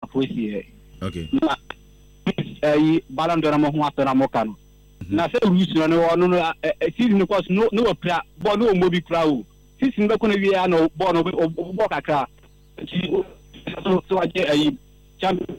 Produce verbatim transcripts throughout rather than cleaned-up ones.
fosi okay na eh Ballon d'Or mo ho asara mo kan na se rules no no no season course no no pra bo no mo bi kra o season be ko na wi ya no bo no bo kakra so so aje eh champion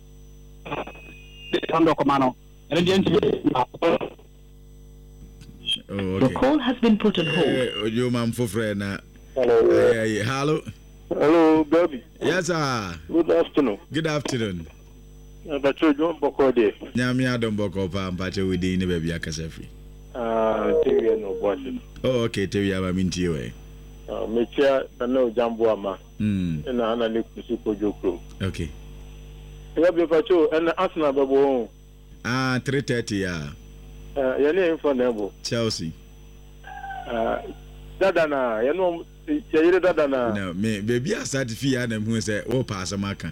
the commando and the Oh, okay. The call has been put on hold. Uh, you man for friend na. Hello. Uh, yeah, hello. Hello, baby. Yes, sir. Good afternoon. Good afternoon. But you don't boko there. Nyami adon boko pa mpache widi ni baby akasafi. Ah, T V no boss. Oh, okay, T V ama minti we. Ah, mecha na jambo ama. Mm. Na ana le kusi ko jokro. Okay. Ya be pacho na Arsenal babo. Ah, three thirty ya. Ah, ya ne info na bo. Chelsea. Ah, dada na, ya no ya yire dada na. No, me baby asati fi ya na mu say wo pass maka.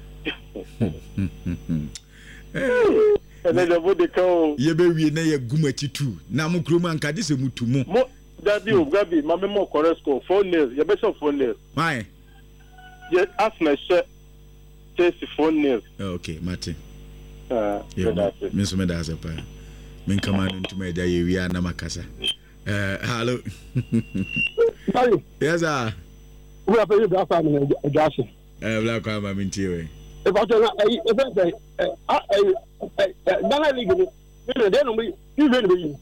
Eh, na the body ko. Ye be wi na ye gumachi tu. Na mu kroma anka de se mutu mu. Mo Daddy o Gabi, ma me mo correct score four nil. Ya be so four nil. Why? Ye Arsenal share Chelsea four nil. Okay, Martin. Ah, yeah, me so me da se pa. Men kama ntu me da ye wi na makasa. Eh, hello. Sorry. Yes, sir. We are paying that family Johnson. Eh, black kwama minti we. If I tell you eh eh eh eh Dana League no dey no me you dey be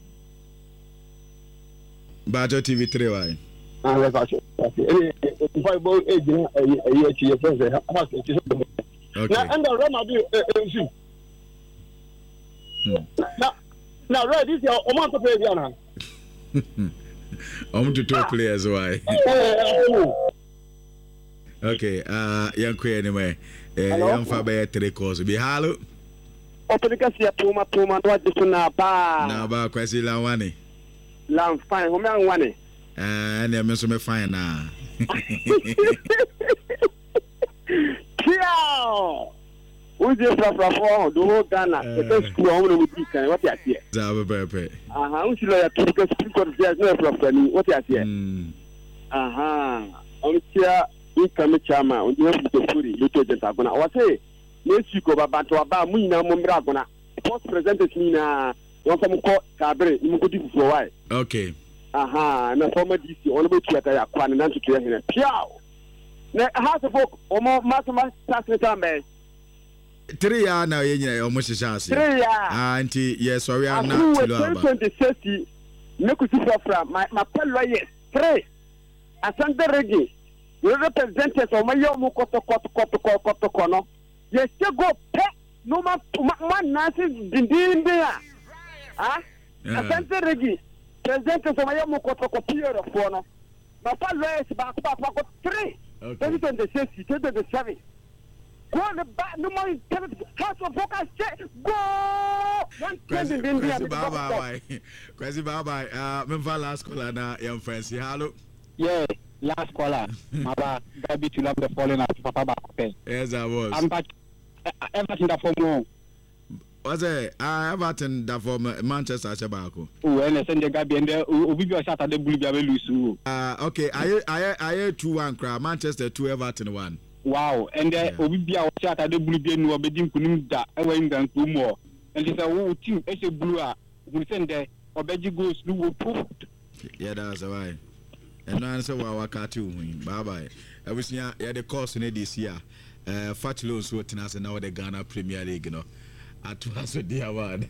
Bajo T V three why? Ah, let's watch it. Eh, if I boy age eh eh your friends how it is. Okay. Now and the Roma be eh see. Now now right this your amount to play there now. I'm to two players why? Okay, uh yankwe anyway. Eh yamfa be three calls. Be hello. Opelika sia puma puma ndo adisu na ba. Na ba kwesi la wani. La fine, ho me anwane. Eh na me so me fine na. Ciao. Uje fra fra for do Ghana. The school ho no bi kan what ya here. Za be be. Aha, unsi lo ya to speak of there no fra fra ni what ya here. Mm. Aha. Ontia ikame chama, onje fu furi yoto jenta gona. O say next week baba to aba mu nyina mo mra gona. Post presenters ni na yon fa mu ko kabre ni mu ko di fu why. Okay. Aha, na former D C on be tuata ya kwan na ntutu ya hene. Piao. Na house of omo masama tax tambe. Three ya na ye nyina omo shishase. Three ya. Ah, anti yes sorry na tilo aba. twenty thirty me ku sifa fra my my pello yes. Three. Asante regi. You representatives o mayo mu koto koto koto koto kono. Yes go pe no ma man nasi dindin dia. Ah? Asante regi. Presidente so mayo mu koto koto piero fono. Ma pello yes ba ba ba three. twenty twenty-six, twenty twenty-seven. Go on the back, no more house of focus check. Go! One twenty in India. Bye bye. Kwesi bye bye. Uh, memfa last caller na young friends. Hello. Yeah, last caller. Maba Gabi to love the falling out Papa Bakope. Yes, I was. I'm back. Everything that for more. Was it? I Everton that for Manchester Shabako. Oh, and I send the Gabi and the Ubi shot at the Bulgaria lose. Uh, okay. I I I two one crowd. Manchester two Everton one. Wow, and the Ubi shot at the Bulgaria no bedim kununda away than two more. And it's a whole team as a blue we send the Obeji goes to proof. Yeah, that's why. And now answer wa wakati win. Bye bye. I wish ya the course in this year. Uh, Fat loans what now now the Ghana Premier League, you know. At once with the award.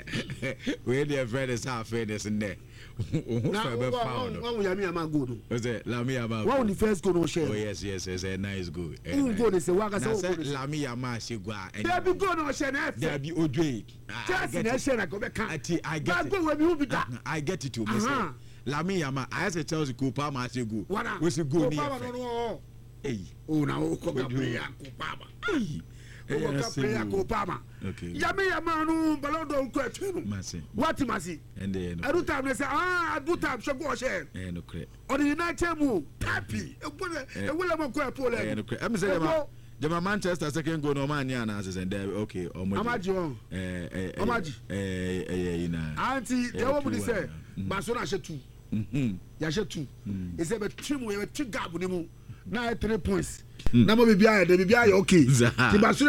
Where their friends are fairness in there. Now, one will be a man good. Was it Lamia? One the first go no share. Oh, yes, yes, it's a nice good. You go to say, Waka said, Lamia Mashigua. And there be go no share. There be Odre. Just in a share, I go back. I get it. I get it to me. Lamia, I as a Chelsea Coupa Mashigu. What was a good name? Hey, oh, now, Coca-Cola. Hey. Obama. Okay. Yami Yamanu, Balondo, Massy. What Massy? And then every time they say, ah, I do time, shall go share. And no credit. On the United move, happy. A William Quapo. I'm saying, the Manchester second go no man, Yanas, and there, okay, or Amajo. Eh, Amaji. Eh, you know. Auntie, the woman said, Basona Shetu. Hm, Yashetu. Is a trim with a trick gap with him. Now three points. Now, maybe I, maybe I, okay.